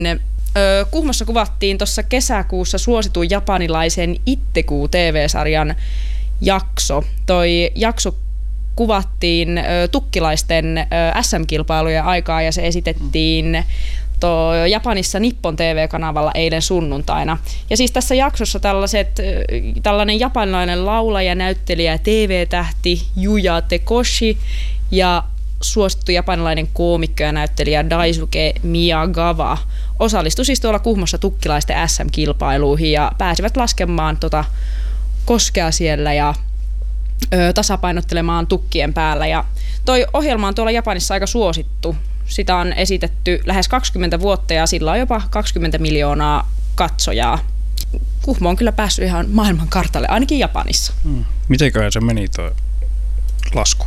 Kuhmossa kuvattiin tuossa kesäkuussa suositun japanilaisen Ittegu TV-sarjan jakso. Toi jakso kuvattiin tukkilaisten SM-kilpailujen aikaa ja se esitettiin Japanissa Nippon TV-kanavalla eilen sunnuntaina. Ja siis tässä jaksossa tällainen japanilainen laulaja, näyttelijä ja TV-tähti Yuya Tekoshi ja suosittu japanilainen koomikko ja näyttelijä Daisuke Miyagawa osallistui siis tuolla Kuhmossa tukkilaisten SM-kilpailuihin ja pääsivät laskemaan koskea siellä ja tasapainottelemaan tukkien päällä. Ja toi ohjelma on tuolla Japanissa aika suosittu. Sitä on esitetty lähes 20 vuotta ja sillä on jopa 20 miljoonaa katsojaa. Kuhmo on kyllä päässyt ihan maailman kartalle, ainakin Japanissa. Mitenköhän se meni tuo lasku?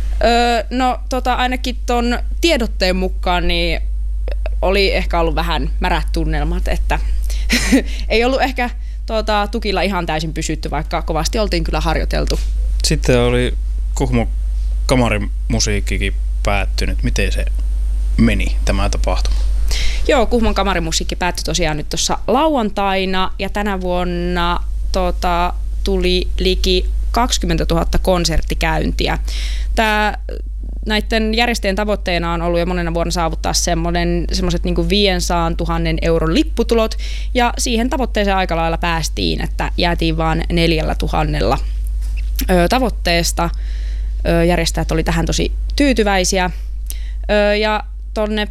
Ainakin ton tiedotteen mukaan niin oli ehkä ollut vähän märät tunnelmat, että ei ollut ehkä tukilla ihan täysin pysytty, vaikka kovasti oltiin kyllä harjoiteltu. Sitten oli Kuhmon kamarimusiikkikin päättynyt. Miten se meni tämä tapahtuma? Joo, Kuhmon kamarimusiikki päättyi tosiaan nyt tuossa lauantaina ja tänä vuonna tuli liki 20 000 konserttikäyntiä. Näiden järjestäjien tavoitteena on ollut jo monena vuonna saavuttaa semmoiset niin 500 000 euron lipputulot ja siihen tavoitteeseen aika lailla päästiin, että jäätiin vaan 4 000 tavoitteesta. Järjestäjät oli tähän tosi tyytyväisiä ja tonne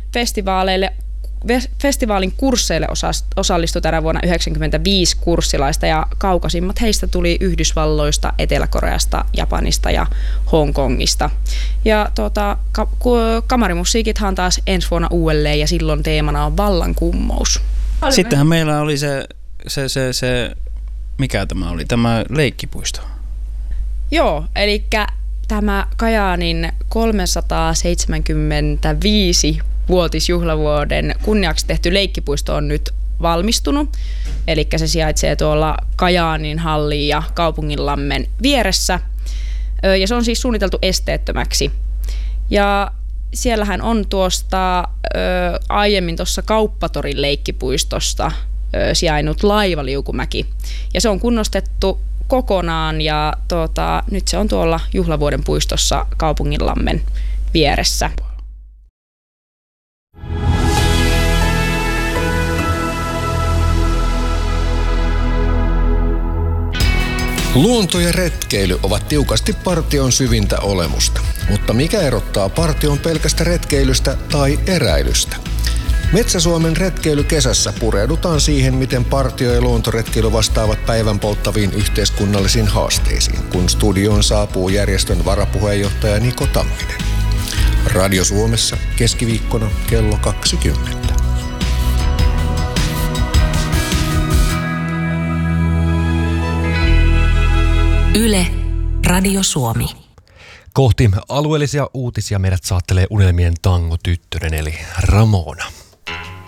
festivaalin kursseille osallistui tänä vuonna 95 kurssilaista ja kaukaisimmat heistä tuli Yhdysvalloista, Etelä-Koreasta, Japanista ja Hongkongista. Ja kamarimusiikithan taas ensi vuonna uudelleen ja silloin teemana on vallankumous. Sittenhän meillä oli se mikä tämä oli, tämä leikkipuisto. Joo, eli tämä Kajaanin 375 vuotisjuhlavuoden kunniaksi tehty leikkipuisto on nyt valmistunut. Eli se sijaitsee tuolla Kajaanin hallin ja Kaupunginlammen vieressä. Ja se on siis suunniteltu esteettömäksi. Ja siellähän on aiemmin tuossa Kauppatorin leikkipuistosta sijainnut laivaliukumäki. Ja se on kunnostettu kokonaan ja nyt se on tuolla juhlavuoden puistossa Kaupunginlammen vieressä. Luonto ja retkeily ovat tiukasti partion syvintä olemusta. Mutta mikä erottaa partion pelkästä retkeilystä tai eräilystä? Metsä-Suomen retkeilykesässä pureudutaan siihen, miten partio- ja luontoretkeily vastaavat päivän polttaviin yhteiskunnallisiin haasteisiin, kun studioon saapuu järjestön varapuheenjohtaja Niko Tamminen. Radio Suomessa keskiviikkona kello 20. Yle, Radio Suomi. Kohti alueellisia uutisia meidät saattelee unelmien tango-tyttönen eli Ramona.